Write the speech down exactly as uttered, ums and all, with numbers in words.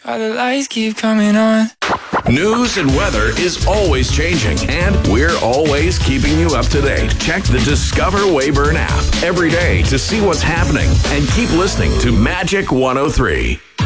Why the lights keep coming on. News and weather is always changing, and we're always keeping you up to date. Check the Discover Weyburn app every day to see what's happening, and keep listening to Magic one oh three.